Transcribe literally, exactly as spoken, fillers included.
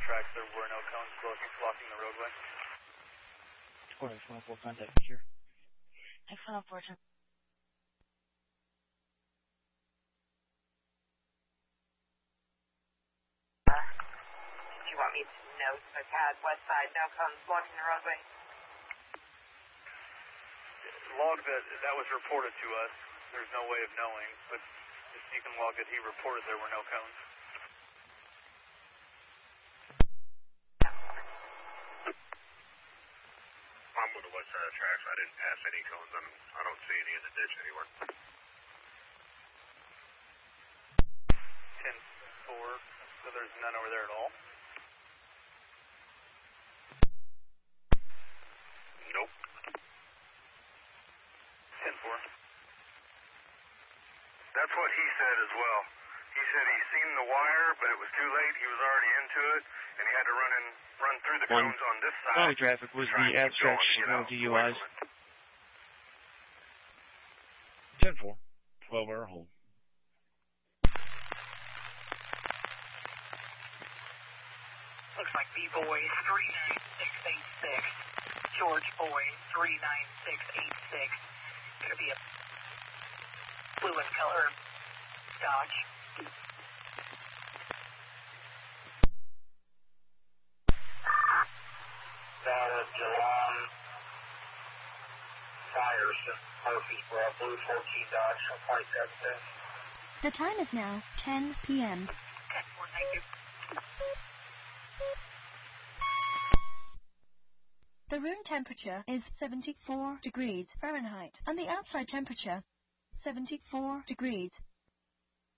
tracks, there were no cones blocking, blocking the roadway. Squad one oh four, contact here. X one oh four, ten. Do you want me to note the C A D west side, no cones blocking the roadway? Log that that was reported to us. There's no way of knowing, but if you can log that he reported there were no cones. I'm with the west side of the tracks. I didn't pass any cones. I'm, I don't see any in the ditch anywhere. ten four, so there's none over there at all? Nope. ten four. That's what he said as well. He said he seen the wire, but it was too late. He was already into it, and he had to run in, run through the One. cones on this side. Following traffic was the abstract signal D U Is. ten four, twelve hour hold. Looks like B-Boy three nine six eight six, George Boy three nine six eight six. Gonna be a bluish color Dodge. Data July Ryerson, Murfreesboro, Blue fourteen Dodge, one seven six. The time is now ten p m ten four, thank you. The room temperature is seventy-four degrees Fahrenheit, and the outside temperature, seventy-four degrees